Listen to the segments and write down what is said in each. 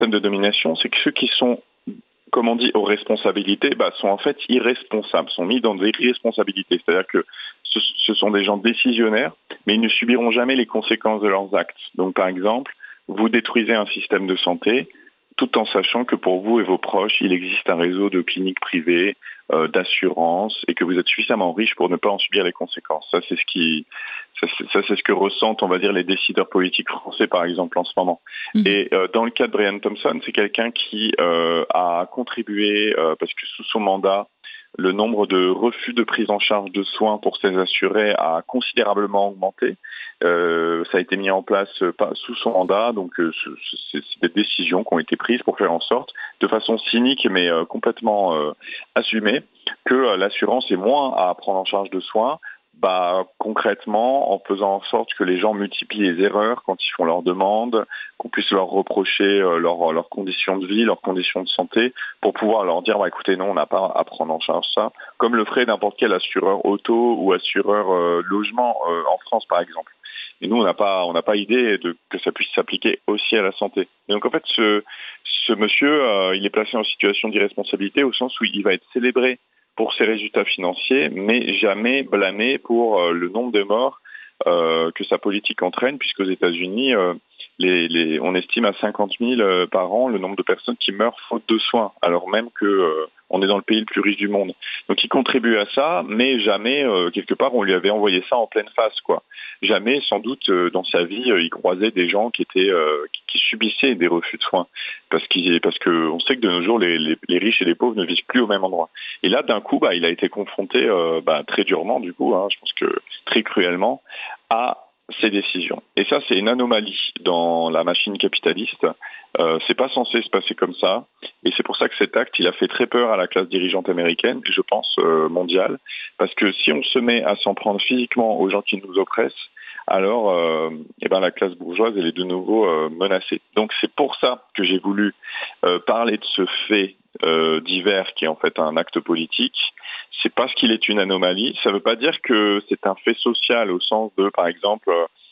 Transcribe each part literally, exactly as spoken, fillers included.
système de domination, c'est que ceux qui sont, comme on dit, aux responsabilités, bah, sont en fait irresponsables, sont mis dans des irresponsabilités. C'est-à-dire que ce, ce sont des gens décisionnaires, mais ils ne subiront jamais les conséquences de leurs actes. Donc, par exemple, vous détruisez un système de santé, tout en sachant que pour vous et vos proches, il existe un réseau de cliniques privées, euh, d'assurance, et que vous êtes suffisamment riche pour ne pas en subir les conséquences. Ça, c'est ce qui, ça, c'est, ça, c'est ce que ressentent, on va dire, les décideurs politiques français, par exemple, en ce moment. Mmh. Et euh, dans le cas de Brian Thompson, c'est quelqu'un qui euh, a contribué, euh, parce que sous son mandat, le nombre de refus de prise en charge de soins pour ses assurés a considérablement augmenté. Euh, ça a été mis en place euh, sous son mandat, donc euh, c'est, c'est des décisions qui ont été prises pour faire en sorte, de façon cynique mais euh, complètement euh, assumée, que euh, l'assurance ait moins à prendre en charge de soins. Bah, concrètement, en faisant en sorte que les gens multiplient les erreurs quand ils font leurs demandes, qu'on puisse leur reprocher euh, leurs leur conditions de vie, leurs conditions de santé, pour pouvoir leur dire bah, écoutez, non, on n'a pas à prendre en charge ça, comme le ferait n'importe quel assureur auto ou assureur euh, logement euh, en France, par exemple. Et nous, on n'a pas, on n'a pas idée de, que ça puisse s'appliquer aussi à la santé. Et donc, en fait, ce, ce monsieur, euh, il est placé en situation d'irresponsabilité au sens où il va être célébré pour ses résultats financiers, mais jamais blâmé pour euh, le nombre de morts euh, que sa politique entraîne, puisqu'aux États-Unis, euh, les, les, on estime à cinquante mille euh, par an le nombre de personnes qui meurent faute de soins, alors même que euh, on est dans le pays le plus riche du monde. Donc il contribue à ça, mais jamais, euh, quelque part, on lui avait envoyé ça en pleine face, quoi. Jamais, sans doute, euh, dans sa vie, euh, il croisait des gens qui étaient, euh, qui, qui subissaient des refus de soins, parce qu'il, parce que on sait que de nos jours, les, les, les riches et les pauvres ne vivent plus au même endroit. Et là, d'un coup, bah, il a été confronté, euh, bah, très durement, du coup, hein, je pense que très cruellement, à ces décisions. Et ça, c'est une anomalie dans la machine capitaliste. Euh, c'est pas censé se passer comme ça. Et c'est pour ça que cet acte, il a fait très peur à la classe dirigeante américaine, et je pense euh, mondiale. Parce que si on se met à s'en prendre physiquement aux gens qui nous oppressent, alors euh, eh ben, la classe bourgeoise, elle est de nouveau euh, menacée. Donc c'est pour ça que j'ai voulu euh, parler de ce fait euh, divers qui est en fait un acte politique. C'est parce qu'il est une anomalie. Ça ne veut pas dire que c'est un fait social au sens de, par exemple,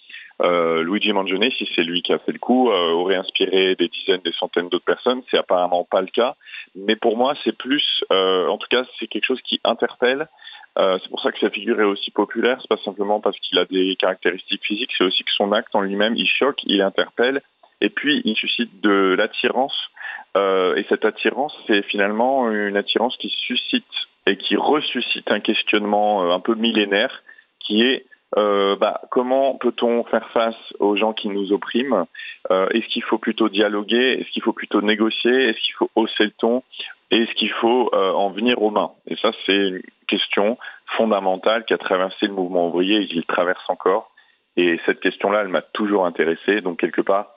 euh, Luigi Mangione, si c'est lui qui a fait le coup, euh, aurait inspiré des dizaines, des centaines d'autres personnes. C'est apparemment pas le cas. Mais pour moi, c'est plus, euh, en tout cas, c'est quelque chose qui interpelle. Euh, c'est pour ça que sa figure est aussi populaire. C'est pas simplement parce qu'il a des caractéristiques physiques, c'est aussi que son acte en lui-même, il choque, il interpelle. Et puis, il suscite de l'attirance. Euh, et cette attirance, c'est finalement une attirance qui suscite et qui ressuscite un questionnement euh, un peu millénaire qui est euh, bah, comment peut-on faire face aux gens qui nous oppriment? euh, Est-ce qu'il faut plutôt dialoguer? Est-ce qu'il faut plutôt négocier? Est-ce qu'il faut hausser le ton? Et est-ce qu'il faut euh, en venir aux mains? Et ça, c'est une question fondamentale qui a traversé le mouvement ouvrier et qui le traverse encore. Et cette question-là, elle m'a toujours intéressé. Donc, quelque part,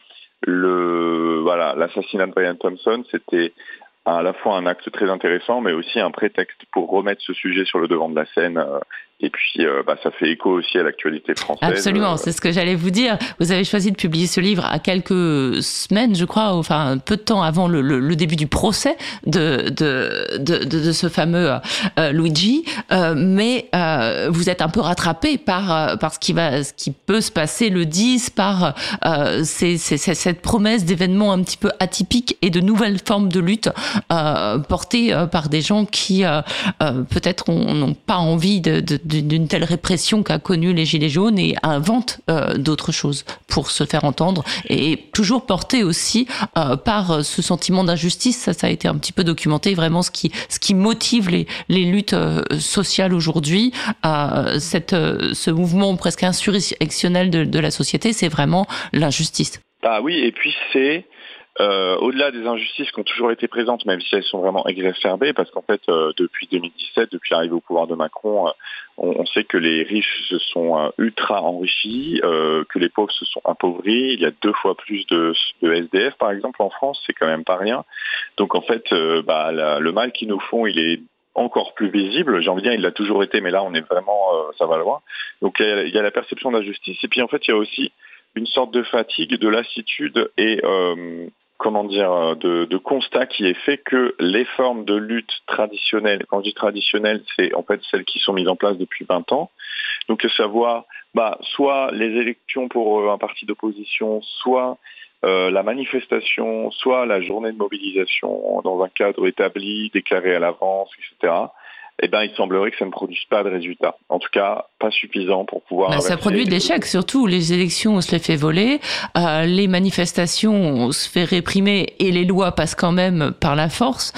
le voilà, l'assassinat de Brian Thompson, c'était à la fois un acte très intéressant, mais aussi un prétexte pour remettre ce sujet sur le devant de la scène. Euh, et puis, euh, bah, ça fait écho aussi à l'actualité française. Absolument, c'est ce que j'allais vous dire. Vous avez choisi de publier ce livre à quelques semaines, je crois, enfin peu de temps avant le, le, le début du procès de de de, de, de ce fameux euh, Luigi. Euh, mais euh, vous êtes un peu rattrapé par par ce qui va, ce qui peut se passer le dix, par euh, ces, ces, cette promesse d'événements un petit peu atypiques et de nouvelles formes de lutte euh, portées euh, par des gens qui euh, euh, peut-être n'ont pas envie de, de d'une telle répression qu'a connue les Gilets jaunes et invente euh, d'autres choses pour se faire entendre, et toujours porté aussi euh, par ce sentiment d'injustice. Ça, ça a été un petit peu documenté, vraiment ce qui, ce qui motive les, les luttes euh, sociales aujourd'hui. Euh, cette, euh, ce mouvement presque insurrectionnel de, de la société, c'est vraiment l'injustice. Ah oui, et puis c'est Euh, au-delà des injustices qui ont toujours été présentes, même si elles sont vraiment exacerbées, parce qu'en fait, euh, depuis deux mille dix-sept, depuis l'arrivée au pouvoir de Macron, euh, on, on sait que les riches se sont euh, ultra enrichis, euh, que les pauvres se sont appauvris. Il y a deux fois plus de, de S D F, par exemple, en France, c'est quand même pas rien. Donc en fait, euh, bah, la, le mal qu'ils nous font, il est encore plus visible. J'ai envie de dire, il l'a toujours été, mais là, on est vraiment, euh, ça va loin. Donc il y a, il y a la perception d'injustice, et puis en fait, il y a aussi une sorte de fatigue, de lassitude et euh, comment dire, de, de constat qui est fait que les formes de lutte traditionnelles, quand je dis traditionnelles, c'est en fait celles qui sont mises en place depuis vingt ans. Donc, à savoir, bah, soit les élections pour un parti d'opposition, soit euh, la manifestation, soit la journée de mobilisation dans un cadre établi, déclaré à l'avance, et cetera, eh ben, il semblerait que ça ne produise pas de résultats. En tout cas, pas suffisant pour pouvoir... Bah, ça produit de l'échec, surtout. Les élections, on se les fait voler. Euh, les manifestations, on se fait réprimer et les lois passent quand même par la force.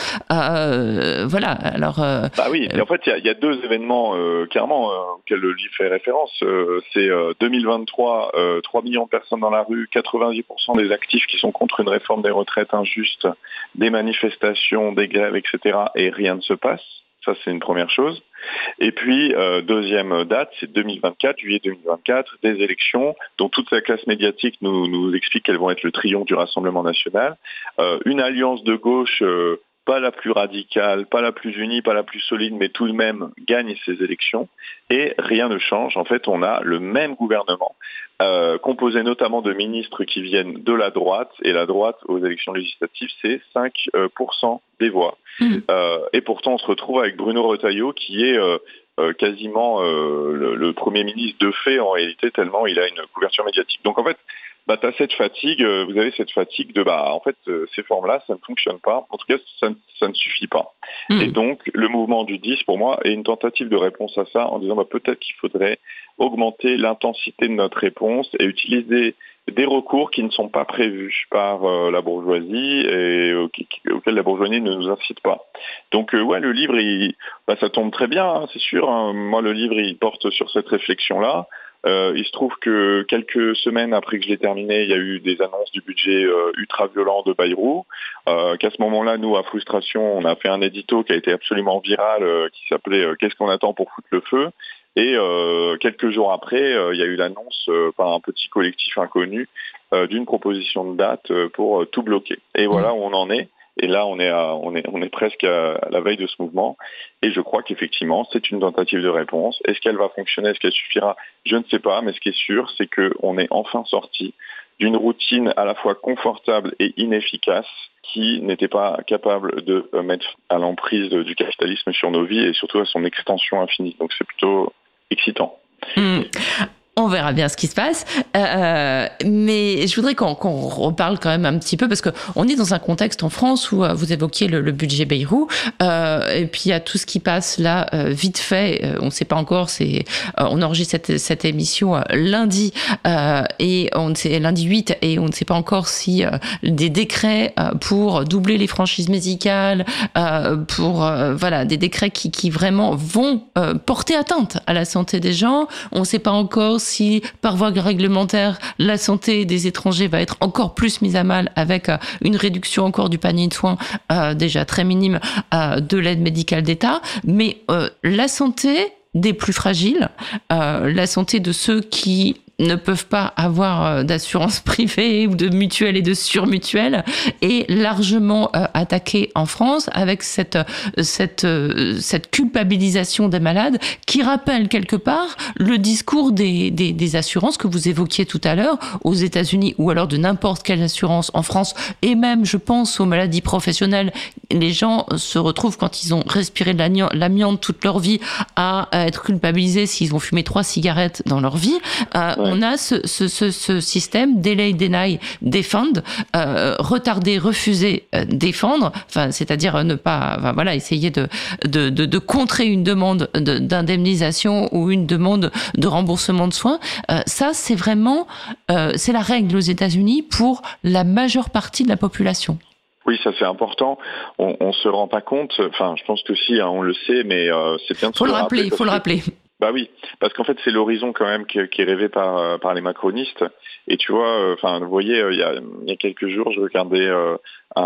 Euh, voilà, alors... Euh, bah oui, et en fait, il y a, y a deux événements, euh, clairement, euh, auxquels le livre fait référence. Euh, c'est euh, deux mille vingt-trois, euh, trois millions de personnes dans la rue, quatre-vingt-dix pour cent des actifs qui sont contre une réforme des retraites injuste, des manifestations, des grèves, et cetera. Et rien ne se passe. Ça, c'est une première chose. Et puis, euh, deuxième date, c'est deux mille vingt-quatre, juillet deux mille vingt-quatre, des élections dont toute la classe médiatique nous, nous explique qu'elles vont être le triomphe du Rassemblement national. Euh, une alliance de gauche, euh, pas la plus radicale, pas la plus unie, pas la plus solide, mais tout de même gagne ces élections. Et rien ne change. En fait, on a le même gouvernement, euh, composé notamment de ministres qui viennent de la droite. Et la droite, aux élections législatives, c'est cinq pour cent des voix. Mmh. Euh, et pourtant, on se retrouve avec Bruno Retailleau, qui est euh, euh, quasiment euh, le, le Premier ministre de fait, en réalité, tellement il a une couverture médiatique. Donc, en fait, bah, tu as cette fatigue, euh, vous avez cette fatigue de, bah, en fait, euh, ces formes-là, ça ne fonctionne pas. En tout cas, ça, ça ne suffit pas. Mmh. Et donc, le mouvement du dix, pour moi, est une tentative de réponse à ça, en disant, bah, peut-être qu'il faudrait augmenter l'intensité de notre réponse et utiliser des recours qui ne sont pas prévus par euh, la bourgeoisie et euh, auxquels la bourgeoisie ne nous incite pas. Donc, euh, ouais, le livre, il, bah, ça tombe très bien, hein, c'est sûr. Hein. Moi, le livre, il porte sur cette réflexion-là. Euh, il se trouve que quelques semaines après que je l'ai terminé, il y a eu des annonces du budget euh, ultra-violent de Bayrou, euh, qu'à ce moment-là, nous, à Frustration, on a fait un édito qui a été absolument viral, euh, qui s'appelait euh, « Qu'est-ce qu'on attend pour foutre le feu ?» Et euh, quelques jours après, euh, il y a eu l'annonce euh, par un petit collectif inconnu euh, d'une proposition de date euh, pour euh, tout bloquer. Et voilà où on en est. Et là, on est, à, on est, on est presque à la veille de ce mouvement. Et je crois qu'effectivement, c'est une tentative de réponse. Est-ce qu'elle va fonctionner? Est-ce qu'elle suffira? Je ne sais pas. Mais ce qui est sûr, c'est qu'on est enfin sorti d'une routine à la fois confortable et inefficace qui n'était pas capable de mettre à l'emprise du capitalisme sur nos vies et surtout à son extension infinie. Donc c'est plutôt excitant. Mmh. On verra bien ce qui se passe, euh, mais je voudrais qu'on, qu'on reparle quand même un petit peu parce que on est dans un contexte en France où euh, vous évoquiez le, le budget Bayrou, euh, et puis il y a tout ce qui passe là euh, vite fait. Euh, on ne sait pas encore. C'est euh, on enregistre cette, cette émission euh, lundi euh, et on c'est lundi huit et on ne sait pas encore si euh, des décrets euh, pour doubler les franchises musicales, euh, pour euh, voilà des décrets qui, qui vraiment vont euh, porter atteinte à la santé des gens. On ne sait pas encore si par voie réglementaire, la santé des étrangers va être encore plus mise à mal avec euh, une réduction encore du panier de soins euh, déjà très minime euh, de l'aide médicale d'État. Mais euh, la santé des plus fragiles, euh, la santé de ceux qui ne peuvent pas avoir d'assurance privée ou de mutuelle et de surmutuelle est largement euh, attaquée en France avec cette, cette, euh, cette culpabilisation des malades qui rappelle quelque part le discours des, des, des assurances que vous évoquiez tout à l'heure aux États-Unis ou alors de n'importe quelle assurance en France et même je pense aux maladies professionnelles. Les gens se retrouvent quand ils ont respiré de l'amiante toute leur vie à être culpabilisés s'ils ont fumé trois cigarettes dans leur vie. Euh, On a ce, ce, ce, ce système delay, deny, defend, euh, retarder, refuser, euh, défendre, enfin, c'est-à-dire ne pas, enfin, voilà, essayer de, de, de, de contrer une demande de, d'indemnisation ou une demande de remboursement de soins. Euh, ça, c'est vraiment, euh, c'est la règle aux États-Unis pour la majeure partie de la population. Oui, ça c'est important. On, on se rend pas compte. Enfin, je pense que si, hein, on le sait, mais euh, c'est bien de faut se le rappeler. Il faut le que... rappeler. Bah oui, parce qu'en fait c'est l'horizon quand même qui, qui est rêvé par par les macronistes. Et tu vois, enfin, vous voyez, il y a il y a quelques jours, je regardais euh,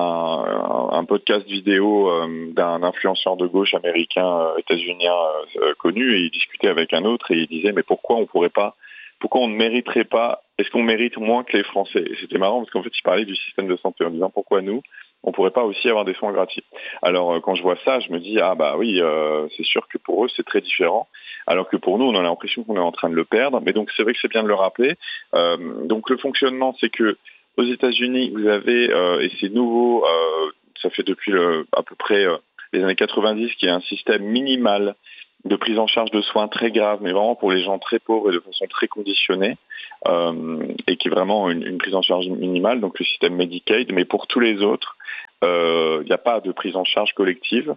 un, un podcast vidéo euh, d'un influenceur de gauche américain, euh, états-unien euh, connu, et il discutait avec un autre et il disait mais pourquoi on pourrait pas, pourquoi on ne mériterait pas, est-ce qu'on mérite moins que les Français? Et c'était marrant parce qu'en fait il parlait du système de santé en disant pourquoi nous on pourrait pas aussi avoir des soins gratuits. Alors quand je vois ça, je me dis ah bah oui, euh, c'est sûr que pour eux c'est très différent, alors que pour nous on a l'impression qu'on est en train de le perdre. Mais donc c'est vrai que c'est bien de le rappeler. Euh, donc le fonctionnement, c'est que aux États-Unis vous avez euh, et c'est nouveau, euh, ça fait depuis le, à peu près euh, les années quatre-vingt-dix qu'il y a un système minimal de prise en charge de soins très graves, mais vraiment pour les gens très pauvres et de façon très conditionnée, euh, et qui est vraiment une, une prise en charge minimale, donc le système Medicaid. Mais pour tous les autres, il euh, n'y a pas de prise en charge collective,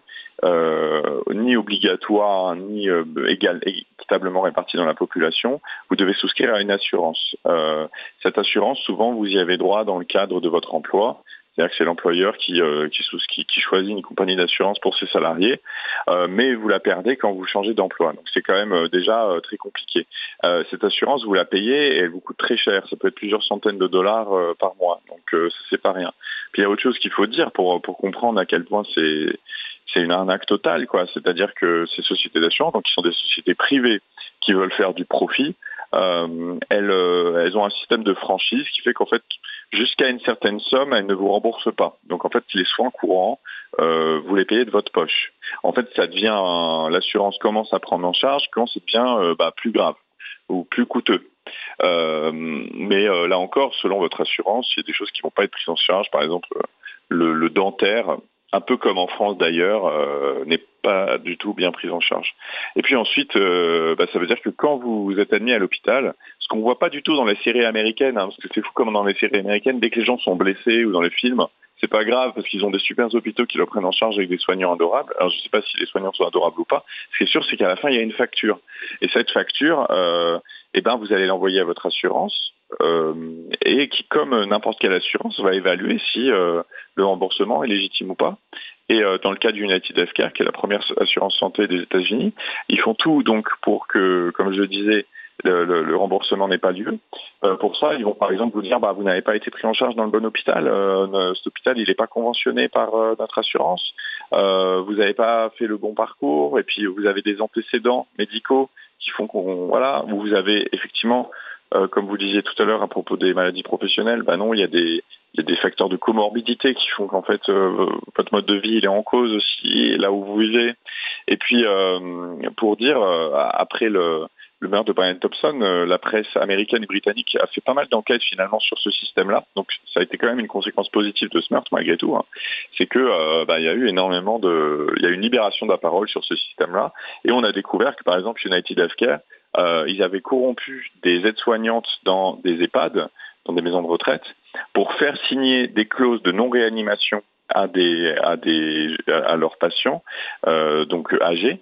euh, ni obligatoire, ni euh, égal, équitablement répartie dans la population. Vous devez souscrire à une assurance. Euh, cette assurance, souvent, vous y avez droit dans le cadre de votre emploi. C'est-à-dire que c'est l'employeur qui, euh, qui, qui, qui choisit une compagnie d'assurance pour ses salariés, euh, mais vous la perdez quand vous changez d'emploi. Donc c'est quand même euh, déjà euh, très compliqué. Euh, cette assurance, vous la payez et elle vous coûte très cher. Ça peut être plusieurs centaines de dollars euh, par mois. Donc euh, ça, c'est pas rien. Puis il y a autre chose qu'il faut dire pour, pour comprendre à quel point c'est, c'est une arnaque totale, quoi. C'est-à-dire que ces sociétés d'assurance, donc qui sont des sociétés privées qui veulent faire du profit, Euh, elles, euh, elles ont un système de franchise qui fait qu'en fait, jusqu'à une certaine somme, elles ne vous remboursent pas. Donc en fait, les soins courants, euh, vous les payez de votre poche. En fait, ça devient un, l'assurance commence à prendre en charge quand ça devient euh, bah, plus grave ou plus coûteux. Euh, mais euh, là encore, selon votre assurance, il y a des choses qui vont pas être prises en charge. Par exemple, le, le dentaire, un peu comme en France d'ailleurs, euh, n'est pas du tout bien prise en charge. Et puis ensuite, euh, bah, ça veut dire que quand vous êtes admis à l'hôpital, ce qu'on voit pas du tout dans les séries américaines, hein, parce que c'est fou comme dans les séries américaines, dès que les gens sont blessés ou dans les films, c'est pas grave parce qu'ils ont des super hôpitaux qui le prennent en charge avec des soignants adorables. Alors je sais pas si les soignants sont adorables ou pas. Ce qui est sûr, c'est qu'à la fin, il y a une facture. Et cette facture, euh, eh ben, vous allez l'envoyer à votre assurance. Euh, et qui, comme n'importe quelle assurance, va évaluer si euh, le remboursement est légitime ou pas. Et euh, dans le cas d'United Healthcare, qui est la première assurance santé des États-Unis, ils font tout donc pour que, comme je le disais, le, le, le remboursement n'ait pas lieu. Euh, pour ça, ils vont par exemple vous dire bah, vous n'avez pas été pris en charge dans le bon hôpital, euh, cet hôpital il n'est pas conventionné par euh, notre assurance, euh, vous n'avez pas fait le bon parcours, et puis vous avez des antécédents médicaux qui font qu'on voilà, vous avez effectivement Euh, comme vous disiez tout à l'heure à propos des maladies professionnelles, bah non, il y a des, il y a des facteurs de comorbidité qui font qu'en fait euh, votre mode de vie il est en cause aussi là où vous vivez. Et puis euh, pour dire euh, après le, le meurtre de Brian Thompson, euh, la presse américaine et britannique a fait pas mal d'enquêtes finalement sur ce système-là. Donc ça a été quand même une conséquence positive de ce meurtre malgré tout. Hein. C'est que euh, bah, il y a eu énormément de, il y a eu une libération de la parole sur ce système-là, et on a découvert que par exemple United Healthcare, Euh, ils avaient corrompu des aides-soignantes dans des EHPAD, dans des maisons de retraite, pour faire signer des clauses de non-réanimation à des à des à leurs patients, euh, donc âgés,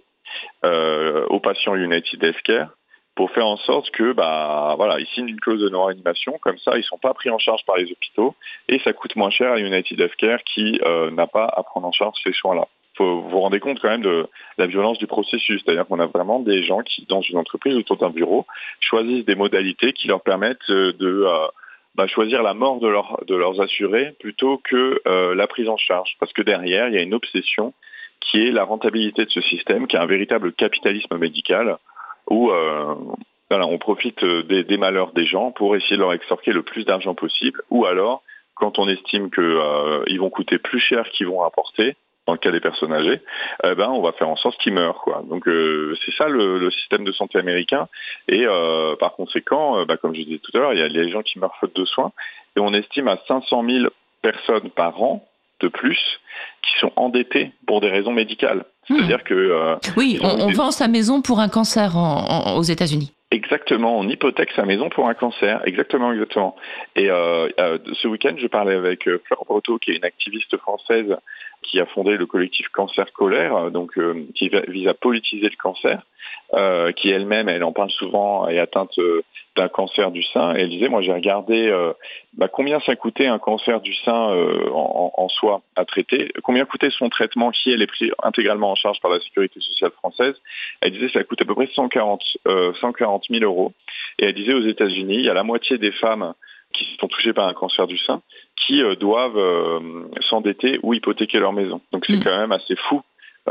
euh, aux patients United Healthcare, pour faire en sorte que bah voilà, ils signent une clause de non-réanimation, comme ça ils sont pas pris en charge par les hôpitaux et ça coûte moins cher à United Healthcare qui euh, n'a pas à prendre en charge ces soins-là. Vous vous rendez compte quand même de la violence du processus, c'est-à-dire qu'on a vraiment des gens qui, dans une entreprise autour d'un bureau, choisissent des modalités qui leur permettent de euh, bah, choisir la mort de, leur, de leurs assurés plutôt que euh, la prise en charge. Parce que derrière, il y a une obsession qui est la rentabilité de ce système, qui est un véritable capitalisme médical, où euh, voilà, on profite des, des malheurs des gens pour essayer de leur extorquer le plus d'argent possible, ou alors, quand on estime qu'ils euh, vont coûter plus cher qu'ils vont rapporter, dans le cas des personnes âgées, eh ben, on va faire en sorte qu'ils meurent, quoi. Donc euh, c'est ça le, le système de santé américain. Et euh, par conséquent, euh, bah, comme je disais tout à l'heure, il y a les gens qui meurent faute de soins. Et on estime à cinq cent mille personnes par an de plus qui sont endettées pour des raisons médicales. C'est-à-dire mmh. que... Euh, oui, on, on des... vend sa maison pour un cancer en, en, aux États-Unis. Exactement, on hypothèque sa maison pour un cancer, exactement, exactement. Et euh, euh, ce week-end, je parlais avec euh, Fleur Breteau, qui est une activiste française qui a fondé le collectif Cancer Colère, donc euh, qui vise à politiser le cancer, euh, qui elle-même, elle en parle souvent, est atteinte euh, d'un cancer du sein. Et elle disait, moi j'ai regardé euh, bah, combien ça coûtait un cancer du sein euh, en, en soi à traiter, combien coûtait son traitement qui elle est pris intégralement en charge par la sécurité sociale française. Elle disait ça coûte à peu près cent quarante mille euros. Et elle disait aux États-Unis, il y a la moitié des femmes qui sont touchées par un cancer du sein qui euh, doivent euh, s'endetter ou hypothéquer leur maison. Donc c'est mmh. quand même assez fou.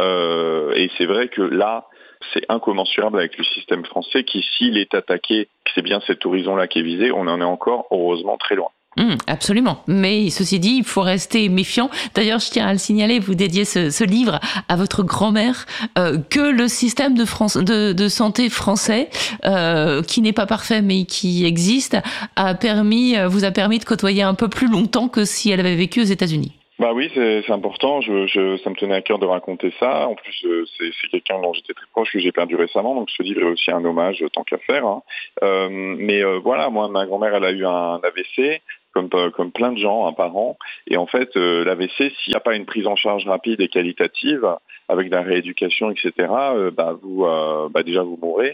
Euh, et c'est vrai que là, c'est incommensurable avec le système français qui, s'il est attaqué, c'est bien cet horizon-là qui est visé, on en est encore heureusement très loin. Mmh, absolument. Mais ceci dit, il faut rester méfiant. D'ailleurs, je tiens à le signaler, vous dédiez ce, ce livre à votre grand-mère, euh, que le système de, France, de, de santé français, euh, qui n'est pas parfait mais qui existe, a permis, vous a permis de côtoyer un peu plus longtemps que si elle avait vécu aux États-Unis. Bah oui, c'est, c'est important. Je, je, ça me tenait à cœur de raconter ça. En plus, euh, c'est, c'est quelqu'un dont j'étais très proche que j'ai perdu récemment, donc ce livre est aussi un hommage tant qu'à faire. Hein. Euh, mais euh, voilà, moi, ma grand-mère, elle a eu un A V C. Comme, comme plein de gens, un parent. Et en fait, euh, l'A V C, s'il n'y a pas une prise en charge rapide et qualitative, avec de la rééducation, et cetera, euh, bah, vous, euh, bah, déjà, vous mourrez.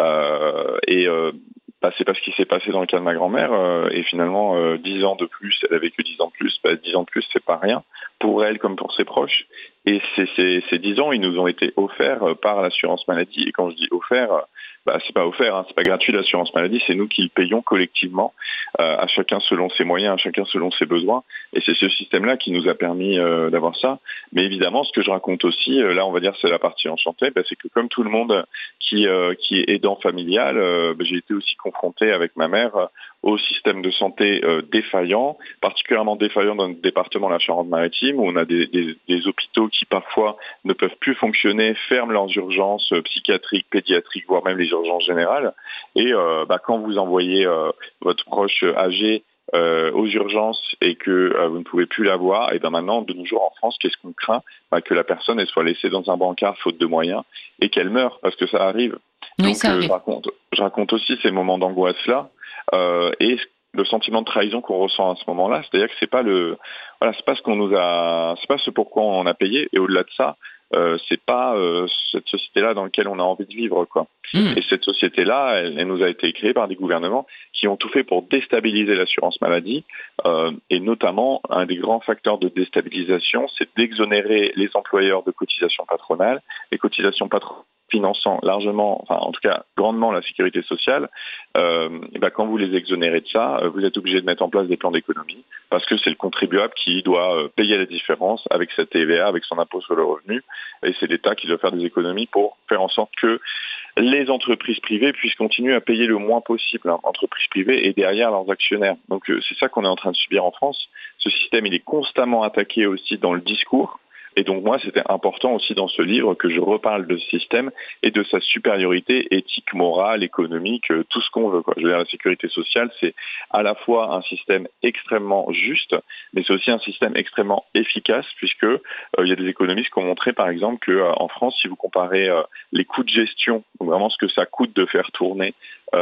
Euh, et euh, bah, c'est pas ce qui s'est passé dans le cas de ma grand-mère. Euh, et finalement, euh, dix ans de plus, elle a vécu dix ans de plus. Bah, dix ans de plus, c'est pas rien pour elle comme pour ses proches. Et ces, ces, ces dix ans, ils nous ont été offerts par l'assurance maladie. Et quand je dis offerts, bah, c'est pas offert, hein, c'est pas gratuit l'assurance maladie, c'est nous qui le payons collectivement, euh, à chacun selon ses moyens, à chacun selon ses besoins. Et c'est ce système-là qui nous a permis euh, d'avoir ça. Mais évidemment, ce que je raconte aussi, euh, là, on va dire, c'est la partie enchantée, bah, c'est que comme tout le monde qui euh, qui est aidant familial, euh, bah, j'ai été aussi confronté avec ma mère euh, au système de santé euh, défaillant, particulièrement défaillant dans notre département, la Charente-Maritime, où on a des, des, des hôpitaux qui parfois ne peuvent plus fonctionner, ferment leurs urgences euh, psychiatriques, pédiatriques, voire même les urgences générales. Et euh, bah, quand vous envoyez euh, votre proche âgé euh, aux urgences et que euh, vous ne pouvez plus la voir, et ben maintenant, de nos jours en France, qu'est-ce qu'on craint? Bah, que la personne elle soit laissée dans un brancard faute de moyens et qu'elle meure, parce que ça arrive. Oui, Donc ça euh, arrive. je raconte, je raconte aussi ces moments d'angoisse-là. Euh, et le sentiment de trahison qu'on ressent à ce moment-là, c'est-à-dire que c'est pas le, voilà, c'est pas ce qu'on nous a, c'est pas ce pourquoi on a payé, et au-delà de ça, euh, c'est pas euh, cette société-là dans laquelle on a envie de vivre, quoi. Mmh. Et cette société-là, elle, elle nous a été créée par des gouvernements qui ont tout fait pour déstabiliser l'assurance maladie, euh, et notamment un des grands facteurs de déstabilisation, c'est d'exonérer les employeurs de cotisations patronales, les cotisations patronales finançant largement, enfin en tout cas grandement la sécurité sociale, euh, et ben quand vous les exonérez de ça, vous êtes obligé de mettre en place des plans d'économie parce que c'est le contribuable qui doit payer la différence avec sa T V A, avec son impôt sur le revenu, et c'est l'État qui doit faire des économies pour faire en sorte que les entreprises privées puissent continuer à payer le moins possible, hein, entreprises privées et derrière leurs actionnaires. Donc c'est ça qu'on est en train de subir en France. Ce système, il est constamment attaqué aussi dans le discours. Et donc moi, c'était important aussi dans ce livre que je reparle de ce système et de sa supériorité éthique, morale, économique, tout ce qu'on veut, quoi. Je veux dire, la sécurité sociale, c'est à la fois un système extrêmement juste, mais c'est aussi un système extrêmement efficace, puisque euh, il y a des économistes qui ont montré, par exemple, que euh, en France, si vous comparez euh, les coûts de gestion, donc vraiment ce que ça coûte de faire tourner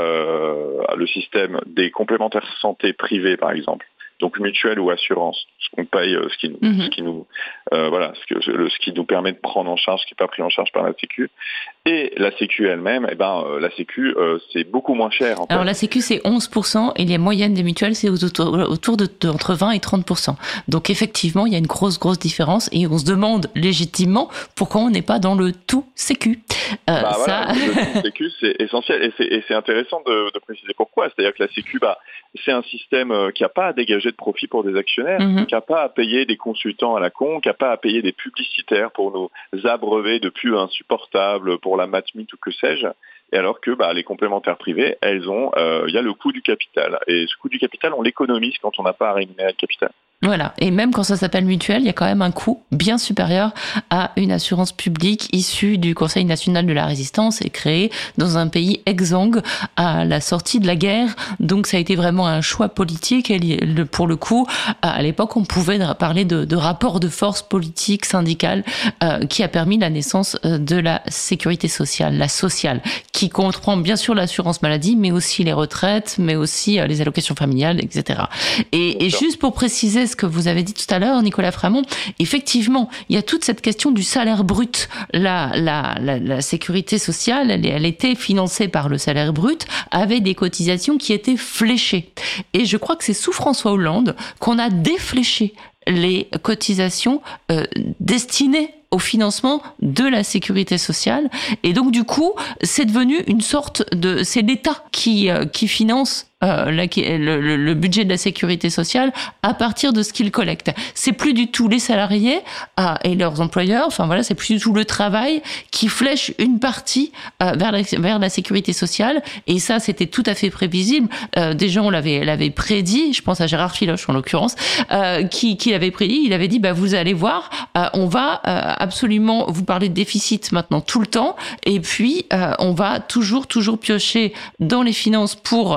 euh, le système des complémentaires santé privés, par exemple, donc mutuelle ou assurance, ce qu'on paye, ce qui, mmh. ce qui nous, euh, voilà, ce, que, le, ce qui nous permet de prendre en charge, ce qui n'est pas pris en charge par la Sécu, et la Sécu elle-même, eh ben, euh, la Sécu euh, c'est beaucoup moins cher. En Alors fait. La Sécu c'est onze pour cent et les moyennes des mutuelles c'est autour, autour de, de entre vingt et trente pour cent. Donc effectivement il y a une grosse grosse différence et on se demande légitimement pourquoi on n'est pas dans le tout Sécu. Euh, bah, ça... voilà, le tout Sécu c'est essentiel et c'est, et c'est intéressant de, de préciser pourquoi. C'est-à-dire que la Sécu, bah, c'est un système qui n'a pas à dégager de profit pour des actionnaires, mmh. qui n'a pas à payer des consultants à la con, qui n'a pas à payer des publicitaires pour nous abreuver de pubs insupportables pour la Matmut ou que sais-je. Et alors que bah, les complémentaires privés, elles ont, il euh, y a le coût du capital. Et ce coût du capital, on l'économise quand on n'a pas à rémunérer le capital. Voilà. Et même quand ça s'appelle mutuelle, il y a quand même un coût bien supérieur à une assurance publique issue du Conseil national de la résistance et créée dans un pays exsangue à la sortie de la guerre. Donc ça a été vraiment un choix politique. Et pour le coup, à l'époque, on pouvait parler de, de rapport de force politique, syndicale, euh, qui a permis la naissance de la sécurité sociale, la sociale, qui comprend bien sûr l'assurance maladie, mais aussi les retraites, mais aussi les allocations familiales, et cetera. Et, et juste pour préciser ce que vous avez dit tout à l'heure, Nicolas Framont, effectivement, il y a toute cette question du salaire brut. La, la, la, la sécurité sociale, elle, elle était financée par le salaire brut, avec des cotisations qui étaient fléchées. Et je crois que c'est sous François Hollande qu'on a défléché les cotisations euh, destinées au financement de la sécurité sociale. Et donc, du coup, c'est devenu une sorte de... C'est l'État qui, euh, qui finance euh, la, le, le, le budget de la sécurité sociale à partir de ce qu'il collecte. C'est plus du tout les salariés euh, et leurs employeurs, enfin voilà, c'est plus du tout le travail qui flèche une partie euh, vers, la, vers la sécurité sociale. Et ça, c'était tout à fait prévisible. Euh, déjà, on l'avait, l'avait prédit, je pense à Gérard Filoche en l'occurrence, euh, qui, qui l'avait prédit. Il avait dit, bah, vous allez voir, euh, on va... Euh, absolument, vous parlez de déficit maintenant tout le temps, et puis euh, on va toujours, toujours piocher dans les finances pour euh,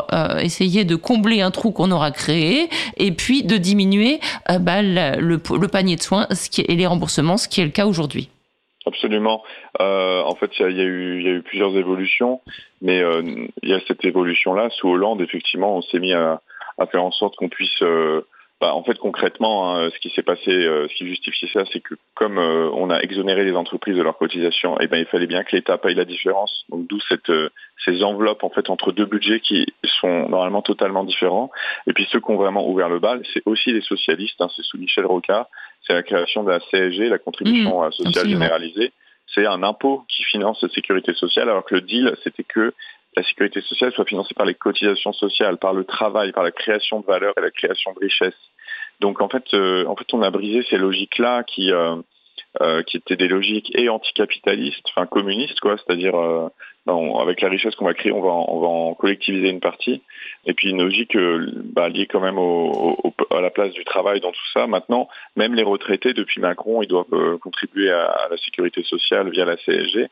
essayer de combler un trou qu'on aura créé et puis de diminuer euh, bah, le, le, le panier de soins ce qui est, et les remboursements, ce qui est le cas aujourd'hui. Absolument. Euh, en fait, il y, y a eu, il y a eu plusieurs évolutions, mais euh, il y a cette évolution-là. Sous Hollande, effectivement, on s'est mis à, à faire en sorte qu'on puisse... Euh, bah, en fait, concrètement, hein, ce qui s'est passé, euh, ce qui justifie ça, c'est que comme euh, on a exonéré les entreprises de leurs cotisations, eh ben, il fallait bien que l'État paye la différence. Donc, d'où cette, euh, ces enveloppes en fait entre deux budgets qui sont normalement totalement différents. Et puis, ceux qui ont vraiment ouvert le bal, c'est aussi les socialistes. Hein, c'est sous Michel Rocard. C'est la création de la C S G, la contribution mmh, sociale absolument. Généralisée. C'est un impôt qui finance la sécurité sociale, alors que le deal, c'était que la sécurité sociale soit financée par les cotisations sociales, par le travail, par la création de valeur et la création de richesse. Donc en fait, euh, en fait, on a brisé ces logiques-là qui, euh, euh, qui étaient des logiques et anticapitalistes, enfin communistes, quoi. C'est-à-dire, euh, on, avec la richesse qu'on va créer, on va, en, on va en collectiviser une partie. Et puis une logique euh, bah, liée quand même au, au, à la place du travail dans tout ça. Maintenant, même les retraités, depuis Macron, ils doivent euh, contribuer à, à la sécurité sociale via la C S G.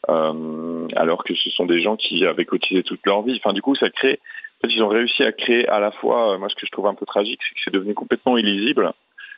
Euh, alors que ce sont des gens qui avaient cotisé toute leur vie. Enfin, du coup, ça crée... En fait, ils ont réussi à créer à la fois... Euh, moi, ce que je trouve un peu tragique, c'est que c'est devenu complètement illisible.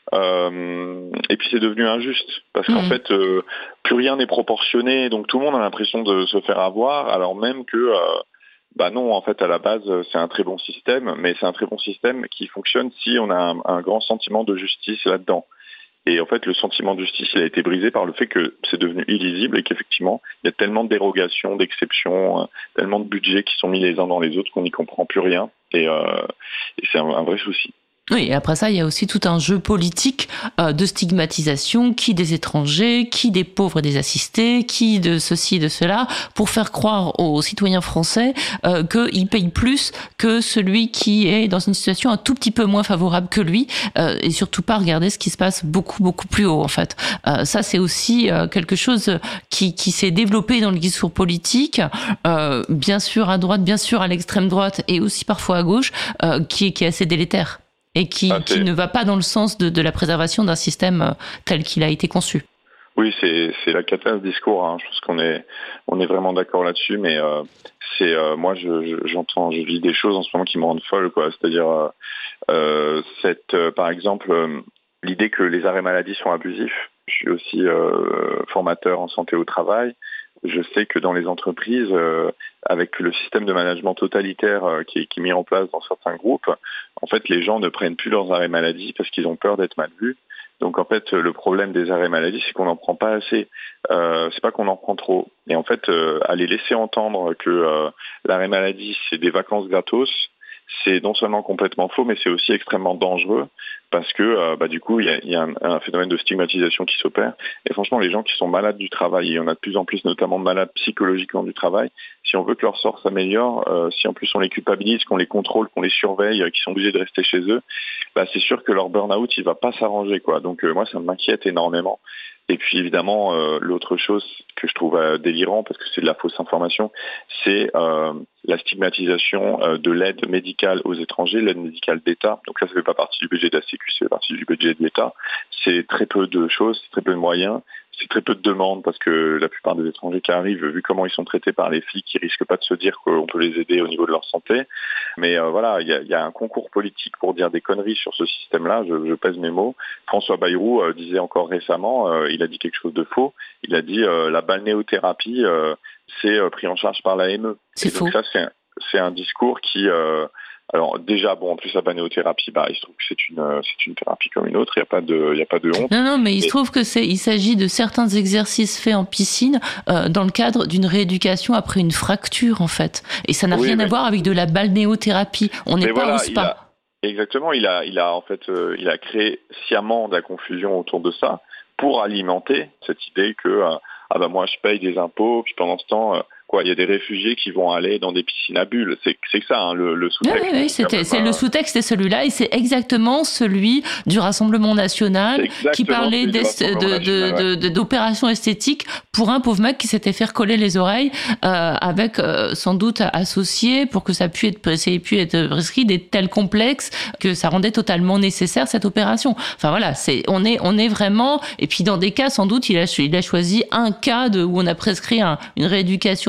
Euh, et puis, c'est devenu injuste. Parce qu'en mmh. fait, euh, plus rien n'est proportionné. Donc, tout le monde a l'impression de se faire avoir, alors même que... Euh, bah non, en fait, à la base, c'est un très bon système. Mais c'est un très bon système qui fonctionne si on a un, un grand sentiment de justice là-dedans. Et en fait, le sentiment de justice, il a été brisé par le fait que c'est devenu illisible et qu'effectivement, il y a tellement de dérogations, d'exceptions, tellement de budgets qui sont mis les uns dans les autres qu'on n'y comprend plus rien. Et, euh, et c'est un, un vrai souci. Oui, et après ça, il y a aussi tout un jeu politique euh, de stigmatisation, qui des étrangers, qui des pauvres et des assistés, qui de ceci, de cela, pour faire croire aux citoyens français euh, qu'ils payent plus que celui qui est dans une situation un tout petit peu moins favorable que lui, euh, et surtout pas regarder ce qui se passe beaucoup, beaucoup plus haut, en fait. Euh, ça, c'est aussi euh, quelque chose qui, qui s'est développé dans le discours politique, euh, bien sûr à droite, bien sûr à l'extrême droite, et aussi parfois à gauche, euh, qui, est, qui est assez délétère. Et qui, ah, qui ne va pas dans le sens de, de la préservation d'un système tel qu'il a été conçu. Oui, c'est, c'est la cata ce discours. Hein. Je pense qu'on est, on est vraiment d'accord là-dessus. Mais euh, c'est, euh, moi, je, je, j'entends, je vis des choses en ce moment qui me rendent folle, quoi. C'est-à-dire, euh, cette, euh, par exemple, euh, l'idée que les arrêts maladie sont abusifs. Je suis aussi euh, formateur en santé au travail. Je sais que dans les entreprises, euh, avec le système de management totalitaire euh, qui, est, qui est mis en place dans certains groupes, en fait, les gens ne prennent plus leurs arrêts maladie parce qu'ils ont peur d'être mal vus. Donc, en fait, le problème des arrêts maladie, c'est qu'on n'en prend pas assez. Euh, c'est pas qu'on en prend trop. Et en fait, euh, aller laisser entendre que euh, l'arrêt maladie, c'est des vacances gratos, c'est non seulement complètement faux, mais c'est aussi extrêmement dangereux parce que euh, bah, du coup, il y a, y a un, un phénomène de stigmatisation qui s'opère. Et franchement, les gens qui sont malades du travail, il y en a de plus en plus, notamment malades psychologiquement du travail, si on veut que leur sort s'améliore, euh, si en plus on les culpabilise, qu'on les contrôle, qu'on les surveille, euh, qu'ils sont obligés de rester chez eux, bah, c'est sûr que leur burn-out, il va pas s'arranger, quoi. Donc euh, moi, ça m'inquiète énormément. Et puis évidemment, euh, l'autre chose que je trouve euh, délirant, parce que c'est de la fausse information, c'est euh, la stigmatisation euh, de l'aide médicale aux étrangers, l'aide médicale d'État. Donc ça, ça fait pas partie du budget de la Sécu, ça fait partie du budget de l'État. C'est très peu de choses, c'est très peu de moyens, c'est très peu de demandes, parce que la plupart des étrangers qui arrivent, vu comment ils sont traités par les flics, ils risquent pas de se dire qu'on peut les aider au niveau de leur santé. Mais euh, voilà, il y a, y a un concours politique pour dire des conneries sur ce système-là, je, je pèse mes mots. François Bayrou euh, disait encore récemment, euh, il a dit quelque chose de faux, il a dit euh, la balnéothérapie, euh, c'est euh, pris en charge par l'A M E. C'est Et faux. Donc ça, c'est un, c'est un discours qui... Euh, Alors déjà, bon, en plus la balnéothérapie, bah, il se trouve que c'est une, c'est une thérapie comme une autre, il n'y a pas de, il y a pas de honte. Non, non, mais il se trouve que c'est, il s'agit de certains exercices faits en piscine euh, dans le cadre d'une rééducation après une fracture, en fait. Et ça n'a oui, rien mais... à voir avec de la balnéothérapie. On n'est pas voilà, au spa. A, exactement, il a, il a en fait, euh, il a créé sciemment de la confusion autour de ça pour alimenter cette idée que euh, ah bah moi je paye des impôts, puis pendant ce temps euh, quoi, il y a des réfugiés qui vont aller dans des piscines à bulles. C'est, c'est ça, hein, le, le sous-texte. Oui, oui, c'était, c'est un... le sous-texte, c'est celui-là, et c'est exactement celui du Rassemblement National qui parlait des, de, de, de, de, d'opérations esthétiques pour un pauvre mec qui s'était fait recoller les oreilles, euh, avec euh, sans doute associé pour que ça puisse être, ça ait pu être prescrit des tels complexes que ça rendait totalement nécessaire cette opération. Enfin voilà, c'est, on est, on est vraiment, et puis dans des cas, sans doute, il a, il a choisi un cas de, où on a prescrit un, une rééducation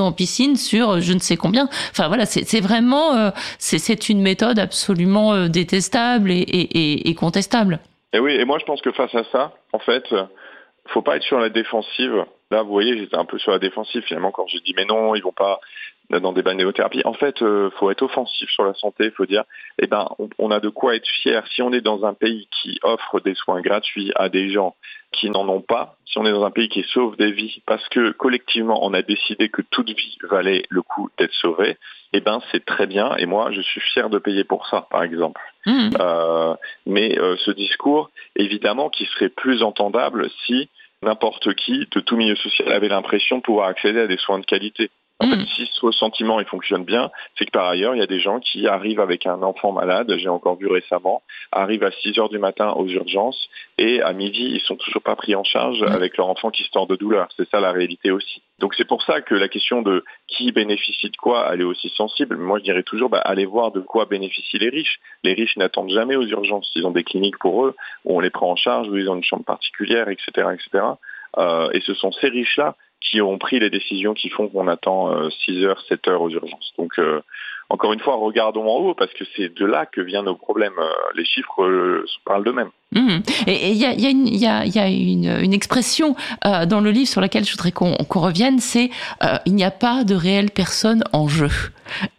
en piscine sur je ne sais combien. Enfin voilà, c'est, c'est vraiment, euh, c'est, c'est une méthode absolument euh, détestable et, et, et, et contestable. Et oui, et moi je pense que face à ça, en fait, faut pas être sur la défensive. Là, vous voyez, j'étais un peu sur la défensive finalement quand j'ai dit mais non, ils vont pas dans des balnéothérapies. En fait, euh, faut être offensif sur la santé. Il faut dire, eh ben, on, on a de quoi être fier. Si on est dans un pays qui offre des soins gratuits à des gens qui n'en ont pas, si on est dans un pays qui sauve des vies, parce que collectivement, on a décidé que toute vie valait le coup d'être sauvée, eh ben, c'est très bien. Et moi, je suis fier de payer pour ça, par exemple. Mmh. Euh, mais euh, ce discours, évidemment, qui serait plus entendable si n'importe qui, de tout milieu social, avait l'impression de pouvoir accéder à des soins de qualité. En mmh. fait, si ce ressentiment il fonctionne bien, c'est que par ailleurs, il y a des gens qui arrivent avec un enfant malade, j'ai encore vu récemment, arrivent à six heures du matin aux urgences et à midi, ils sont toujours pas pris en charge mmh. avec leur enfant qui se tord de douleur. C'est ça la réalité aussi. Donc c'est pour ça que la question de qui bénéficie de quoi, elle est aussi sensible. Moi, je dirais toujours, bah, allez voir de quoi bénéficient les riches. Les riches n'attendent jamais aux urgences. Ils ont des cliniques pour eux, où on les prend en charge, où ils ont une chambre particulière, et cetera, et cetera. Euh, et ce sont ces riches-là qui ont pris les décisions qui font qu'on attend euh, six heures, sept heures aux urgences. Donc, euh, encore une fois, regardons en haut, parce que c'est de là que viennent nos problèmes. Euh, les chiffres euh, parlent d'eux-mêmes. Mmh. Et il y a, y a, une, y a, y a une, une expression euh, dans le livre sur laquelle je voudrais qu'on, qu'on revienne, c'est euh, « il n'y a pas de réelle personne en jeu euh, ».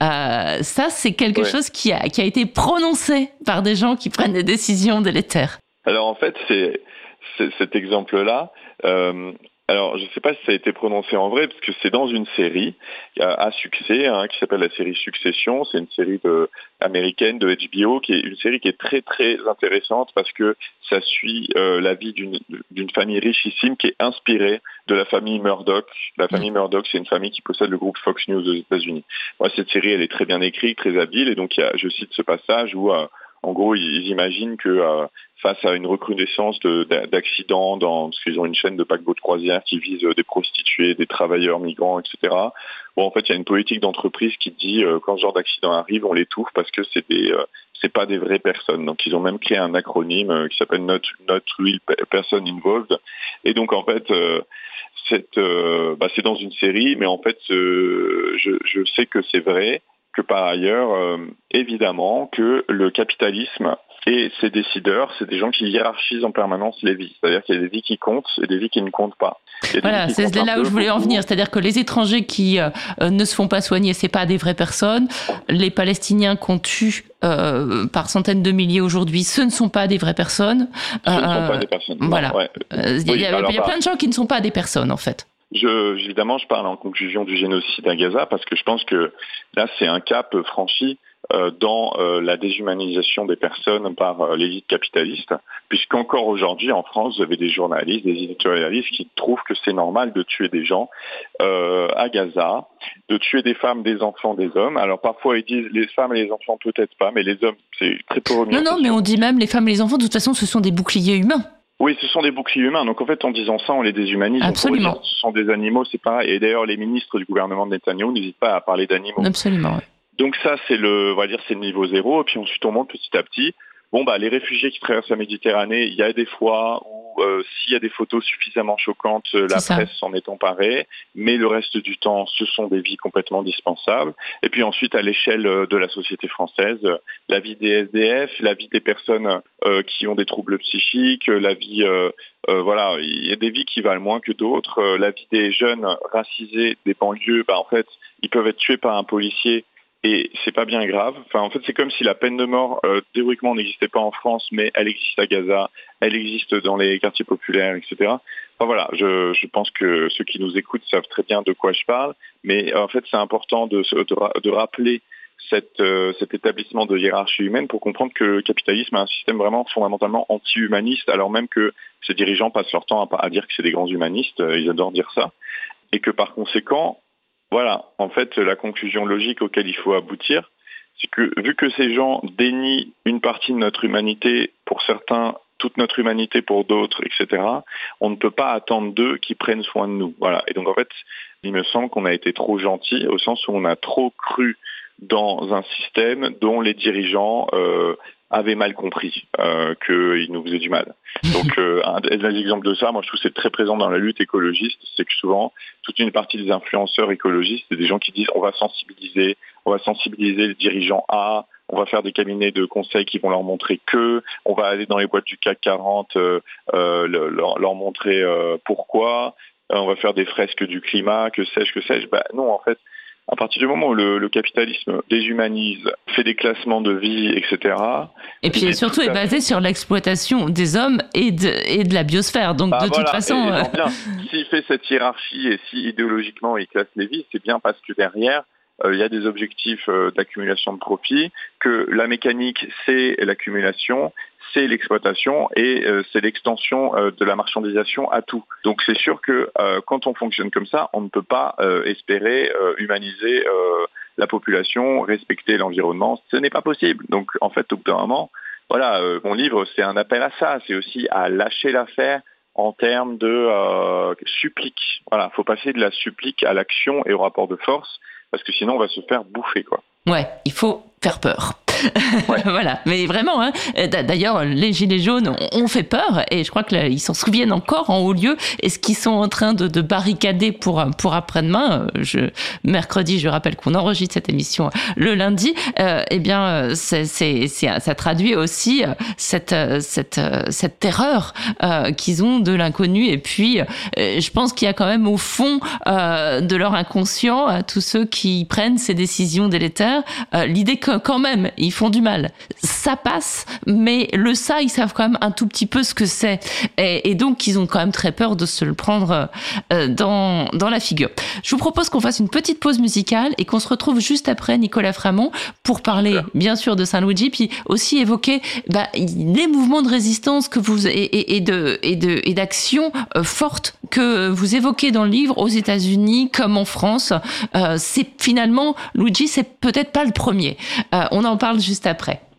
Ça, c'est quelque ouais. chose qui a, qui a été prononcé par des gens qui prennent des décisions délétères. Alors, en fait, c'est, c'est cet exemple-là... Euh, Alors, je ne sais pas si ça a été prononcé en vrai, parce que c'est dans une série à succès hein, qui s'appelle la série Succession. C'est une série de, américaine de H B O, qui est une série qui est très très intéressante parce que ça suit euh, la vie d'une, d'une famille richissime qui est inspirée de la famille Murdoch. La famille Murdoch, c'est une famille qui possède le groupe Fox News aux États-Unis. Moi, cette série, elle est très bien écrite, très habile, et donc il y a, je cite ce passage où euh, en gros, ils imaginent que euh, face à une recrudescence de, d'accidents, dans, parce qu'ils ont une chaîne de paquebots de croisière qui vise des prostituées, des travailleurs migrants, et cetera. Bon, en fait, il y a une politique d'entreprise qui dit euh, quand ce genre d'accident arrive, on l'étouffe parce que c'est des, euh, c'est pas des vraies personnes. Donc, ils ont même créé un acronyme euh, qui s'appelle Not Not Real Person Involved. Et donc, en fait, euh, cette, euh, bah, c'est dans une série, mais en fait, euh, je, je sais que c'est vrai. Que par ailleurs, euh, évidemment, que le capitalisme et ses décideurs, c'est des gens qui hiérarchisent en permanence les vies. C'est-à-dire qu'il y a des vies qui comptent et des vies qui ne comptent pas. Voilà, c'est là où je voulais en venir. C'est-à-dire que les étrangers qui euh, ne se font pas soigner, c'est pas des vraies personnes. Les Palestiniens qu'on tue euh, par centaines de milliers aujourd'hui, ce ne sont pas des vraies personnes. Ce euh, ne sont pas des personnes. Voilà. Il ouais. euh, oui, y a, alors, y a plein de gens qui ne sont pas des personnes, en fait. Je, évidemment, je parle en conclusion du génocide à Gaza parce que je pense que là, c'est un cap franchi euh, dans euh, la déshumanisation des personnes par euh, l'élite capitaliste, puisqu'encore aujourd'hui, en France, vous avez des journalistes, des éditorialistes qui trouvent que c'est normal de tuer des gens euh, à Gaza, de tuer des femmes, des enfants, des hommes. Alors parfois, ils disent les femmes et les enfants, peut-être pas, mais les hommes, c'est très peu remis. Non, non, mais on dit même les femmes et les enfants, de toute façon, ce sont des boucliers humains. Oui, ce sont des boucliers humains. Donc en fait, en disant ça, on les déshumanise. Absolument. Dire, ce sont des animaux, c'est pareil. Et d'ailleurs, les ministres du gouvernement de Netanyahou n'hésitent pas à parler d'animaux. Absolument. Ouais. Donc ça, c'est le, on va dire, c'est le niveau zéro. Et puis ensuite, on monte petit à petit. Bon, bah, les réfugiés qui traversent la Méditerranée, il y a des fois où, euh, s'il y a des photos suffisamment choquantes, la c'est presse ça. S'en est emparée. Mais le reste du temps, ce sont des vies complètement dispensables. Et puis ensuite, à l'échelle de la société française, la vie des S D F, la vie des personnes euh, qui ont des troubles psychiques, la vie, euh, euh, voilà, il y a des vies qui valent moins que d'autres. Euh, la vie des jeunes racisés des banlieues, bah, en fait, ils peuvent être tués par un policier. Et c'est pas bien grave. Enfin, en fait, c'est comme si la peine de mort, euh, théoriquement, n'existait pas en France, mais elle existe à Gaza, elle existe dans les quartiers populaires, et cetera. Enfin voilà, je, je pense que ceux qui nous écoutent savent très bien de quoi je parle, mais en fait, c'est important de, de, de rappeler cette, euh, cet établissement de hiérarchie humaine pour comprendre que le capitalisme a un système vraiment fondamentalement anti-humaniste, alors même que ses dirigeants passent leur temps à, à dire que c'est des grands humanistes, euh, ils adorent dire ça, et que par conséquent, voilà, en fait, la conclusion logique auquel il faut aboutir, c'est que vu que ces gens dénient une partie de notre humanité, pour certains, toute notre humanité pour d'autres, et cetera, on ne peut pas attendre d'eux qu'ils prennent soin de nous. Voilà. Et donc, en fait, il me semble qu'on a été trop gentil, au sens où on a trop cru dans un système dont les dirigeants euh, avait mal compris euh, qu'il nous faisait du mal. Donc euh, un des exemples de ça, moi je trouve que c'est très présent dans la lutte écologiste, c'est que souvent toute une partie des influenceurs écologistes, c'est des gens qui disent on va sensibiliser, on va sensibiliser les dirigeants A, on va faire des cabinets de conseil qui vont leur montrer que, on va aller dans les boîtes du C A C quarante, euh, euh, leur, leur montrer euh, pourquoi, euh, on va faire des fresques du climat, que sais-je, que sais-je. Bah non, en fait, à partir du moment où le, le capitalisme déshumanise, fait des classements de vie, et cetera. Et puis et surtout est basé sur l'exploitation des hommes et de, et de la biosphère. Donc bah de voilà, toute façon... Et, et bien, s'il fait cette hiérarchie et si idéologiquement il classe les vies, c'est bien parce que derrière, il y a des objectifs d'accumulation de profit, que la mécanique, c'est l'accumulation, c'est l'exploitation et c'est l'extension de la marchandisation à tout. Donc c'est sûr que quand on fonctionne comme ça, on ne peut pas espérer humaniser la population, respecter l'environnement. Ce n'est pas possible. Donc en fait, au bout d'un moment, voilà, mon livre, c'est un appel à ça. C'est aussi à lâcher l'affaire en termes de euh, supplique. Voilà, il faut passer de la supplique à l'action et au rapport de force, parce que sinon on va se faire bouffer, quoi. Ouais, il faut faire peur. Ouais. Voilà, mais vraiment, hein. D'ailleurs, les Gilets jaunes ont fait peur et je crois qu'ils s'en souviennent encore en haut lieu. Et ce qu'ils sont en train de, de barricader pour, pour après-demain, je, mercredi, je rappelle qu'on enregistre cette émission le lundi, euh, eh bien, c'est, c'est, c'est, ça traduit aussi cette, cette, cette terreur euh, qu'ils ont de l'inconnu. Et puis, euh, je pense qu'il y a quand même au fond euh, de leur inconscient, à tous ceux qui prennent ces décisions délétères, euh, l'idée que quand même, ils font du mal. Ça passe, mais le ça, ils savent quand même un tout petit peu ce que c'est. Et, et donc, ils ont quand même très peur de se le prendre euh, dans, dans la figure. Je vous propose qu'on fasse une petite pause musicale et qu'on se retrouve juste après, Nicolas Framont, pour parler, bien sûr, de Saint-Luigi, puis aussi évoquer bah, les mouvements de résistance que vous, et, et, et, de, et, de, et d'action euh, forte que vous évoquez dans le livre aux États-Unis comme en France. Euh, c'est finalement, Luigi, c'est peut-être pas le premier. Euh, on en parle juste après.